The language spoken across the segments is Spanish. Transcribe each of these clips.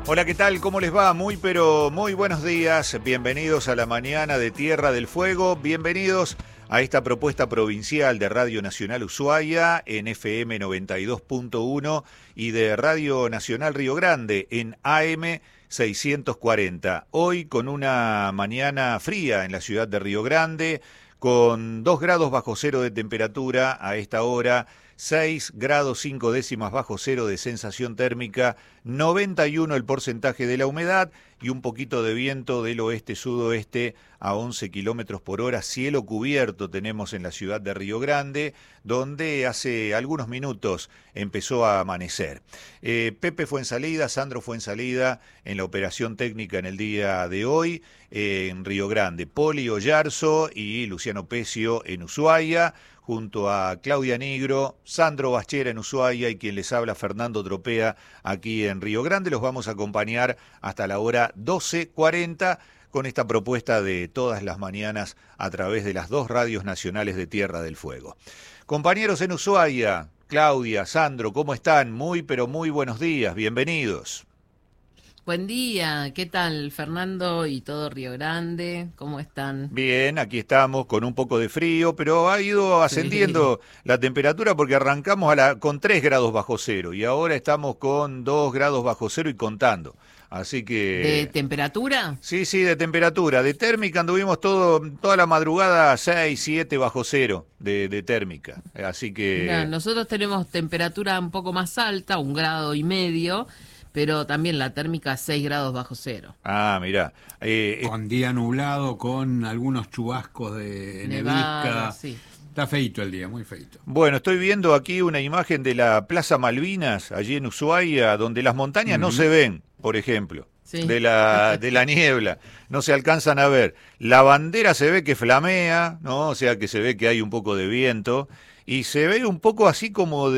Hola, ¿qué tal? ¿Cómo les va? Muy pero muy buenos días. Bienvenidos a la mañana de Tierra del Fuego. Bienvenidos a esta propuesta provincial de Radio Nacional Ushuaia en FM 92.1 y de Radio Nacional Río Grande en AM 640. Hoy con una mañana fría en la ciudad de Río Grande, con 2 grados bajo cero de temperatura a esta hora, 6 grados 5 décimas bajo cero de sensación térmica, 91 el porcentaje de la humedad y un poquito de viento del oeste-sudoeste a 11 kilómetros por hora. Cielo cubierto tenemos en la ciudad de Río Grande, donde hace algunos minutos empezó a amanecer. Pepe Fuensalida, Sandro Fuensalida en la operación técnica en el día de hoy en Río Grande. Poli Oyarzo y Luciano Pecio en Ushuaia, junto a Claudia Nigro, Sandro Baschera en Ushuaia y quien les habla, Fernando Tropea, aquí en Río Grande. Los vamos a acompañar hasta la hora 12:40 con esta propuesta de todas las mañanas a través de las 2 radios nacionales de Tierra del Fuego. Compañeros en Ushuaia, Claudia, Sandro, ¿cómo están? Muy pero muy buenos días, bienvenidos. Buen día, ¿qué tal Fernando y todo Río Grande? ¿Cómo están? Bien, aquí estamos con un poco de frío, pero ha ido ascendiendo la temperatura porque arrancamos con 3 grados bajo cero y ahora estamos con 2 grados bajo cero y contando. Así que... ¿De temperatura? Sí, de temperatura. De térmica anduvimos toda la madrugada a 6, 7 bajo cero de térmica. Así que... Mirá, nosotros tenemos temperatura un poco más alta, 1,5 grados, pero también la térmica 6 grados bajo cero. Ah, mirá. Con día nublado, con algunos chubascos de Nevada, nevisca. sí. Está feito el día, muy feito. Bueno, estoy viendo aquí una imagen de la Plaza Malvinas, allí en Ushuaia, donde las montañas no se ven, por ejemplo, sí. de la niebla, no se alcanzan a ver. La bandera se ve que flamea, ¿no? O sea que se ve que hay un poco de viento. Y se ve un poco así como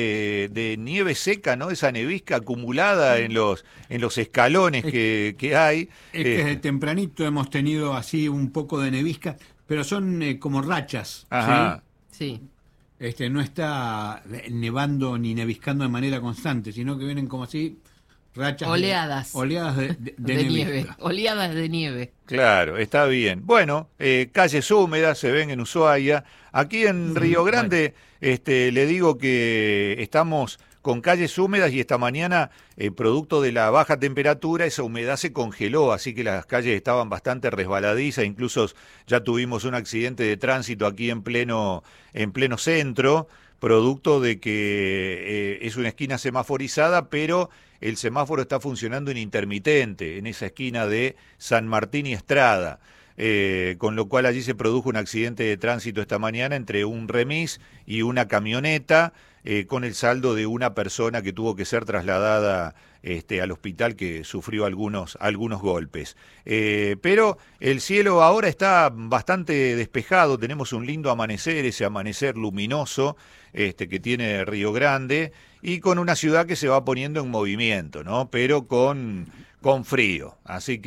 de nieve seca, ¿no? Esa nevisca acumulada en los escalones que hay. Es que desde tempranito hemos tenido así un poco de nevisca, pero son como rachas. Ajá. Sí. No está nevando ni neviscando de manera constante, sino que vienen como así rachas. Oleadas. Oleadas de nieve. Oleadas de nieve. Claro, está bien. Bueno, calles húmedas se ven en Ushuaia. Aquí en Río Grande, le digo que estamos con calles húmedas y esta mañana, producto de la baja temperatura, esa humedad se congeló, así que las calles estaban bastante resbaladizas. Incluso ya tuvimos un accidente de tránsito aquí en pleno centro, producto de que es una esquina semaforizada, pero el semáforo está funcionando en intermitente, en esa esquina de San Martín y Estrada. Con lo cual allí se produjo un accidente de tránsito esta mañana entre un remis y una camioneta, con el saldo de una persona que tuvo que ser trasladada al hospital, que sufrió algunos golpes. Pero el cielo ahora está bastante despejado, tenemos un lindo amanecer, ese amanecer luminoso que tiene Río Grande, y con una ciudad que se va poniendo en movimiento, ¿no? Pero con frío, así que